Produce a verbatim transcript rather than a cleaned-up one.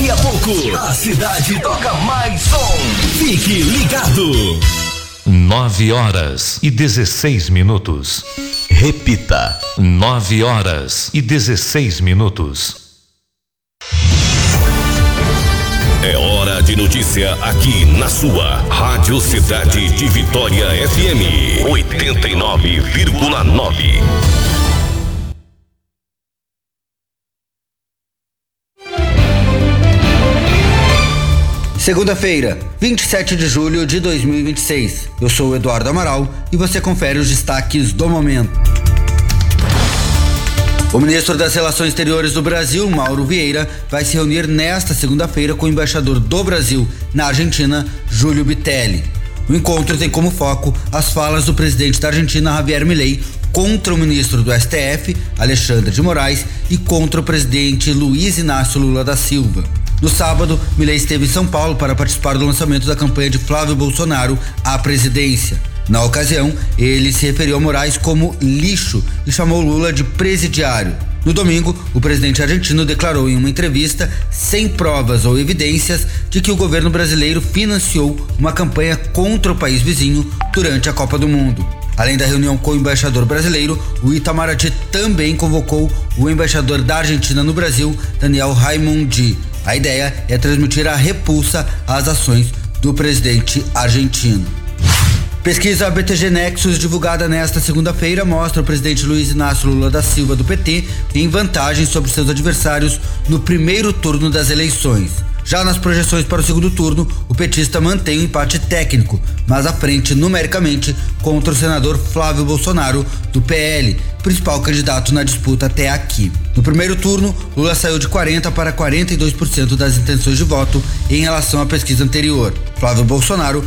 Daqui a pouco, a cidade toca mais som. Fique ligado. Nove horas e dezesseis minutos. Repita. Nove horas e dezesseis minutos. É hora de notícia aqui na sua Rádio Cidade de Vitória F M oitenta e nove vírgula nove. Segunda-feira, vinte e sete de julho de dois mil e vinte e seis. Eu sou o Eduardo Amaral e você confere os destaques do momento. O ministro das Relações Exteriores do Brasil, Mauro Vieira, vai se reunir nesta segunda-feira com o embaixador do Brasil na Argentina, Júlio Bitelli. O encontro tem como foco as falas do presidente da Argentina, Javier Milei, contra o ministro do S T F, Alexandre de Moraes, e contra o presidente Luiz Inácio Lula da Silva. No sábado, Milei esteve em São Paulo para participar do lançamento da campanha de Flávio Bolsonaro à presidência. Na ocasião, ele se referiu a Moraes como lixo e chamou Lula de presidiário. No domingo, o presidente argentino declarou em uma entrevista, sem provas ou evidências, de que o governo brasileiro financiou uma campanha contra o país vizinho durante a Copa do Mundo. Além da reunião com o embaixador brasileiro, o Itamaraty também convocou o embaixador da Argentina no Brasil, Daniel Raimondi. A ideia é transmitir a repulsa às ações do presidente argentino. Pesquisa B T G Nexus, divulgada nesta segunda-feira, mostra o presidente Luiz Inácio Lula da Silva do P T em vantagem sobre seus adversários no primeiro turno das eleições. Já nas projeções para o segundo turno, o petista mantém um empate técnico, mas à frente numericamente contra o senador Flávio Bolsonaro, do P L, principal candidato na disputa até aqui. No primeiro turno, Lula saiu de quarenta para quarenta e dois por cento das intenções de voto em relação à pesquisa anterior. Flávio Bolsonaro